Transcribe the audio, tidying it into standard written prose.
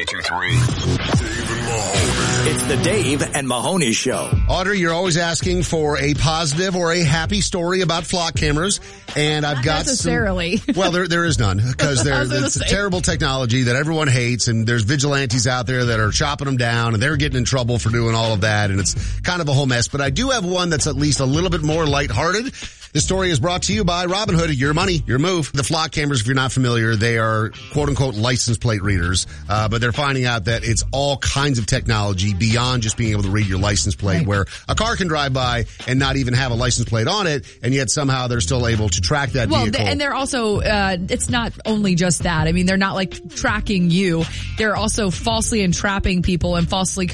92.3. Dave and Mahoney. It's the Dave and Mahoney Show. Audrey, you're always asking for a positive or a happy story about flock cameras, and I've got necessarily. Well, there is none because it's a terrible technology that everyone hates, and there's vigilantes out there that are chopping them down, and they're getting in trouble for doing all of that, and it's kind of a whole mess. But I do have one that's at least a little bit more lighthearted. This story is brought to you by Robinhood. Your money, your move. The flock cameras, if you're not familiar, they are quote-unquote license plate readers, but they're finding out that it's all kinds of technology beyond just being able to read your license plate, right, where a car can drive by and not even have a license plate on it, and yet somehow they're still able to track that vehicle. And they're also, it's not only just that. I mean, they're not like tracking you. They're also falsely entrapping people and falsely